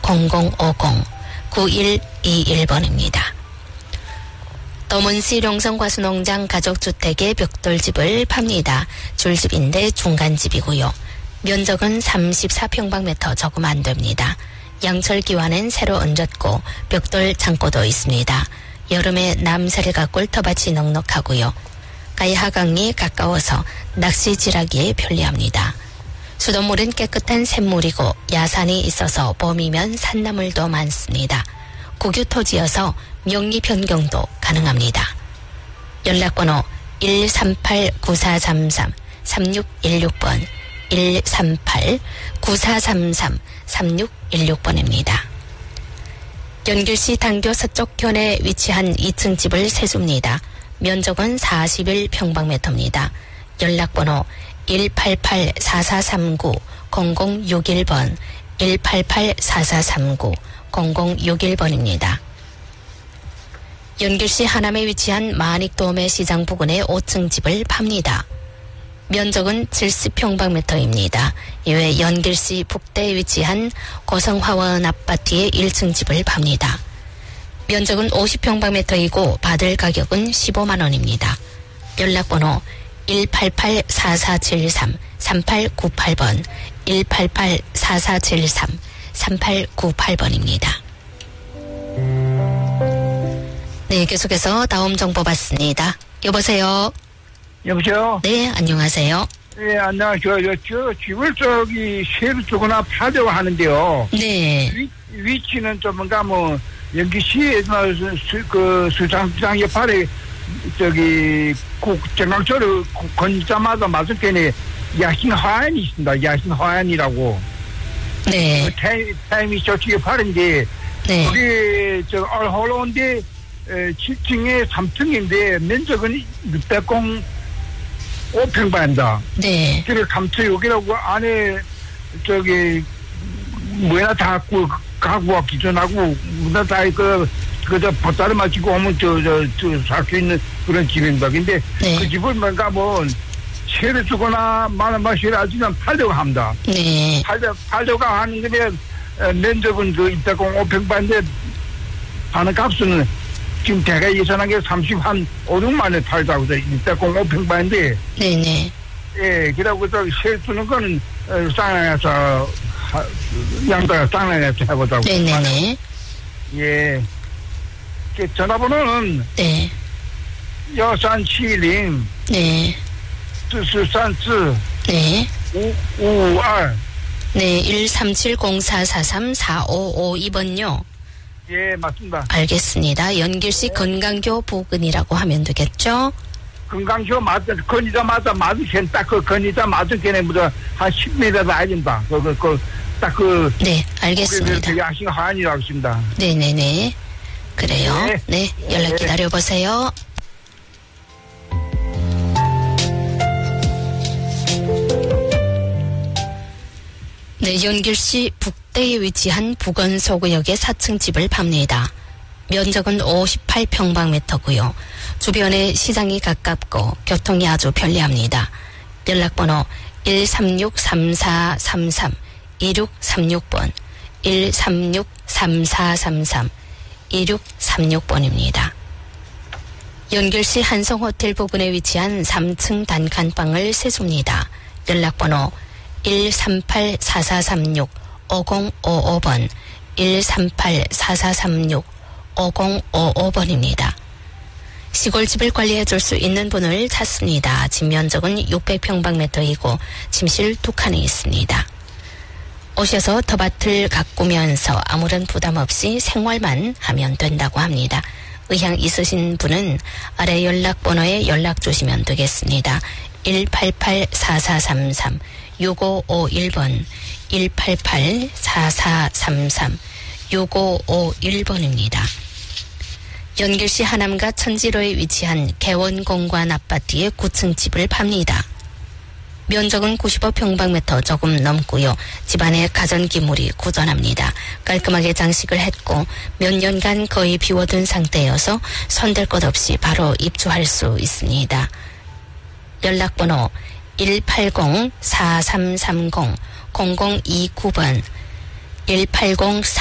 0050-9121번입니다. 도문시 룡성과수농장 가족주택의 벽돌집을 팝니다. 줄집인데 중간집이고요. 면적은 34평방미터 조금 안 됩니다. 양철기와는 새로 얹었고 벽돌 창고도 있습니다. 여름에 남살과 꿀터밭이 넉넉하고요. 가이하강이 가까워서 낚시질하기에 편리합니다. 수돗물은 깨끗한 샘물이고 야산이 있어서 봄이면 산나물도 많습니다. 국유토지여서 명리 변경도 가능합니다. 연락번호 138-9433-3616번 138-9433-3616번입니다. 연길시 당교 서쪽현에 위치한 2층 집을 세줍니다. 면적은 41평방미터입니다. 연락번호 188-4439-0061번 188-4439-0061번입니다. 연길시 하남에 위치한 마닉도매 시장 부근의 5층 집을 팝니다. 면적은 70평방미터입니다. 이외 연길시 북대에 위치한 고성화원 아파트의 1층 집을 팝니다. 면적은 50평방미터이고 받을 가격은 15만원입니다. 연락번호 188-4473-3898번 188-4473-3898번입니다. 네, 계속해서 다음 정보 받습니다. 여보세요? 여보세요? 네, 안녕하세요. 네, 안녕하세요. 저 집을 새로 주거나 팔려고 하는데요. 네. 위치는 좀 뭔가 연기시에 수장시장 옆에 정강철을 건자마자 맞은편에 야신 화환이 있습니다. 야신 화환이라고. 네. 타임이 저쪽에 파는데, 네. 우리 얼홀로운데 7층에 3층인데 면적은 605평방입니다. 네. 그래 감초 여기라고 안에 뭐나 다 가구와 기존하고 뭐나 다 그저 보따리 마치고 오면 살 수 있는 그런 집입니다. 근데 네. 그 집을 뭔가 세를 주거나 세를 아주면 팔려고 합니다. 네. 팔려고 하는 게 면적은 205평방인데 하는 값은 지금 대가 예산한 게 35~6만에 팔자고 205평방인데. 네네. 예, 그러고 세 주는 거는 쌍랑에서 양가 쌍랑에서 해보자고. 네네네. 예. 전화번호는 네. 여산시림. 네. 수산스. 네. 552. 네, 137-0443-4552번요. 예, 맞습니다. 알겠습니다. 연길시 건강교 부근이라고 하면 되겠죠? 건강쇼 건의자마자 맞은편 딱그 건의자 맞은편에 한 10m 나입니다. 네, 알겠습니다. 야신 하안이라고 있습니다. 네네네. 그래요. 네, 연락 기다려보세요. 네, 연길시 북대에 위치한 부건소구역의 4층 집을 팝니다. 면적은 58평방미터고요. 주변에 시장이 가깝고 교통이 아주 편리합니다. 연락번호 136-3433-2636번 136-3433-2636번입니다. 연길시 한성호텔 부근에 위치한 3층 단칸방을 세줍니다. 연락번호 138-4436-5055번 138-4436-5055번입니다. 시골집을 관리해줄 수 있는 분을 찾습니다. 집 면적은 600평방미터이고 침실 2칸이 있습니다. 오셔서 텃밭을 가꾸면서 아무런 부담 없이 생활만 하면 된다고 합니다. 의향 있으신 분은 아래 연락번호에 연락 주시면 되겠습니다. 188-4433-6551번 188-4433-6551번입니다. 연길시 하남과 천지로에 위치한 개원공관 아파트의 9층 집을 팝니다. 면적은 95평방미터 조금 넘고요. 집안에 가전기물이 구전합니다. 깔끔하게 장식을 했고 몇 년간 거의 비워둔 상태여서 손댈 것 없이 바로 입주할 수 있습니다. 연락번호 180-4330-0029번 180